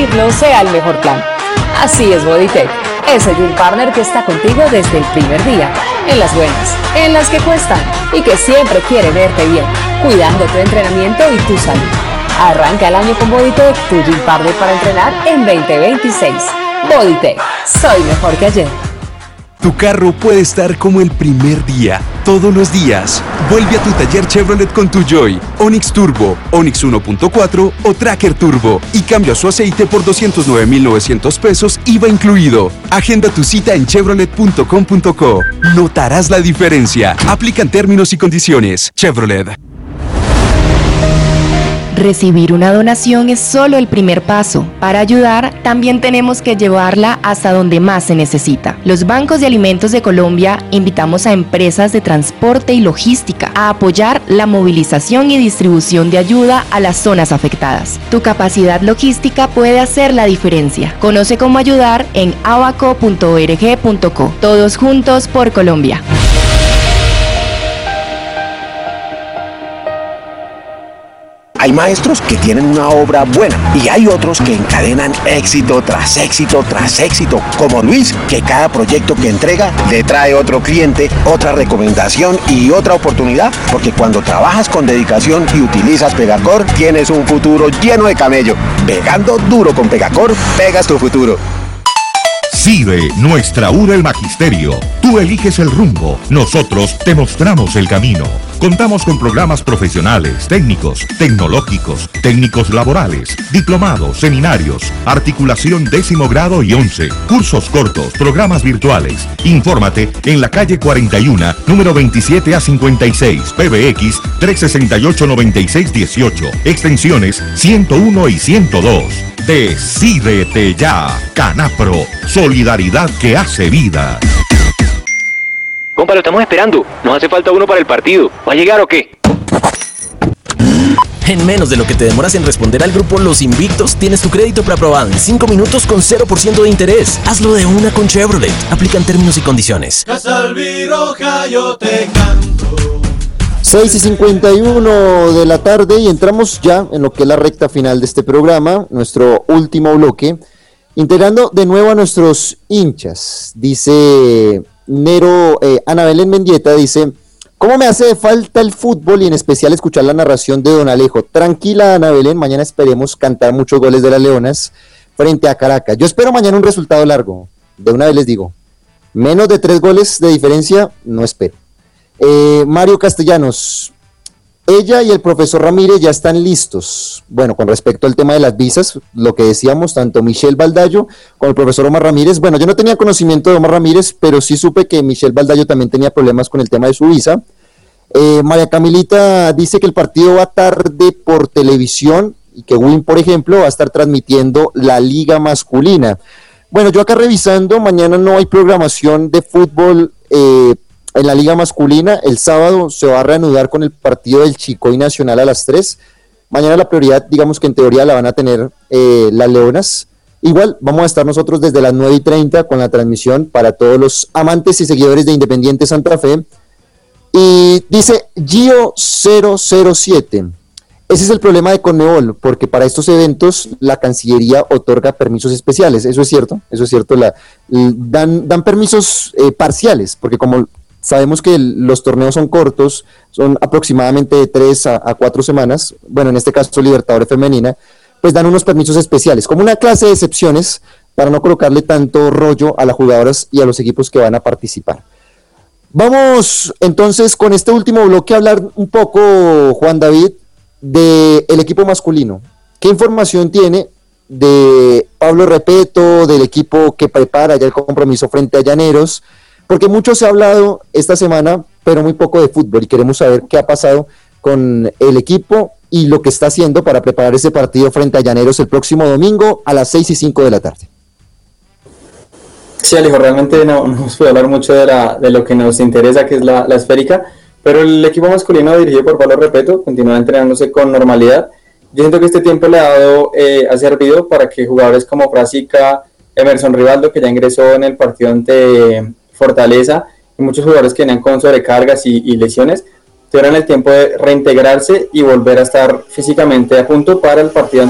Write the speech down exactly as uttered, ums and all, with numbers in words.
ciclo sea el mejor plan. Así es Bodytech, ese gym partner que está contigo desde el primer día, en las buenas, en las que cuestan y que siempre quiere verte bien, cuidando tu entrenamiento y tu salud. Arranca el año con Bodytech, tu gym partner para entrenar en veinte veintiséis. Bodytech, soy mejor que ayer. Tu carro puede estar como el primer día, todos los días. Vuelve a tu taller Chevrolet con tu Joy, Onix Turbo, Onix uno punto cuatro o Tracker Turbo y cambia su aceite por doscientos nueve mil novecientos pesos, I V A incluido. Agenda tu cita en chevrolet punto com punto co. Notarás la diferencia. Aplican términos y condiciones. Chevrolet. Recibir una donación es solo el primer paso. Para ayudar, también tenemos que llevarla hasta donde más se necesita. Los bancos de alimentos de Colombia invitamos a empresas de transporte y logística a apoyar la movilización y distribución de ayuda a las zonas afectadas. Tu capacidad logística puede hacer la diferencia. Conoce cómo ayudar en abaco punto org punto co. Todos juntos por Colombia. Hay maestros que tienen una obra buena y hay otros que encadenan éxito tras éxito tras éxito, como Luis, que cada proyecto que entrega le trae otro cliente, otra recomendación y otra oportunidad, porque cuando trabajas con dedicación y utilizas Pegacor, tienes un futuro lleno de camello. Pegando duro con Pegacor, pegas tu futuro. CIDE, nuestra U del Magisterio. Tú eliges el rumbo, nosotros te mostramos el camino. Contamos con programas profesionales, técnicos, tecnológicos, técnicos laborales, diplomados, seminarios, articulación décimo grado y once, cursos cortos, programas virtuales. Infórmate en la calle cuarenta y uno, número veintisiete a cincuenta y seis, P B X tres seis ocho, nueve seis uno ocho, extensiones ciento uno y ciento dos. Decídete ya, Canapro, solidaridad que hace vida. Compa, lo estamos esperando. Nos hace falta uno para el partido. ¿Va a llegar o qué? En menos de lo que te demoras en responder al grupo Los Invictos, tienes tu crédito preaprobado en cinco minutos con cero por ciento de interés. Hazlo de una con Chevrolet. Aplican términos y condiciones. Casalviroja, yo te canto. seis y cincuenta y uno de la tarde y entramos ya en lo que es la recta final de este programa, nuestro último bloque, integrando de nuevo a nuestros hinchas. Dice Nero, eh, Ana Belén Mendieta dice: ¿cómo me hace falta el fútbol y en especial escuchar la narración de Don Alejo? Tranquila, Ana Belén, mañana esperemos cantar muchos goles de las Leonas frente a Caracas. Yo espero mañana un resultado largo, de una vez les digo, menos de tres goles de diferencia no espero. Eh, Mario Castellanos, ella y el profesor Ramírez ya están listos. Bueno, con respecto al tema de las visas, lo que decíamos, tanto Michelle Baldayo como el profesor Omar Ramírez, bueno, yo no tenía conocimiento de Omar Ramírez, pero sí supe que Michelle Baldayo también tenía problemas con el tema de su visa. Eh, María Camilita dice que el partido va tarde por televisión y que Win, por ejemplo, va a estar transmitiendo la liga masculina. Bueno, yo acá revisando, mañana no hay programación de fútbol eh, en la liga masculina. El sábado se va a reanudar con el partido del Chicoy Nacional a las tres. Mañana la prioridad, digamos que en teoría la van a tener eh, las Leonas. Igual vamos a estar nosotros desde las nueve y treinta con la transmisión para todos los amantes y seguidores de Independiente Santa Fe. Y dice Gio cero cero siete, ese es el problema de Conmebol, porque para estos eventos la Cancillería otorga permisos especiales. Eso es cierto, eso es cierto, la, dan, dan permisos eh, parciales, porque como sabemos que el, los torneos son cortos, son aproximadamente de tres a cuatro semanas, bueno, en este caso Libertadores Femenina, pues dan unos permisos especiales, como una clase de excepciones para no colocarle tanto rollo a las jugadoras y a los equipos que van a participar. Vamos entonces con este último bloque a hablar un poco, Juan David, del equipo masculino. ¿Qué información tiene de Pablo Repeto, del equipo que prepara ya el compromiso frente a Llaneros? Porque mucho se ha hablado esta semana, pero muy poco de fútbol, y queremos saber qué ha pasado con el equipo y lo que está haciendo para preparar ese partido frente a Llaneros el próximo domingo a las seis y cinco de la tarde. Sí, Alejo, realmente no, no nos puede hablar mucho de, la, de lo que nos interesa, que es la, la esférica, pero el equipo masculino dirigido por Pablo Repeto continúa entrenándose con normalidad. Yo siento que este tiempo le ha dado, eh, ha servido para que jugadores como Frasica, Emerson Rivaldo, que ya ingresó en el partido ante Fortaleza, y muchos jugadores que venían con sobrecargas y, y lesiones, tuvieran el tiempo de reintegrarse y volver a estar físicamente a punto para el partido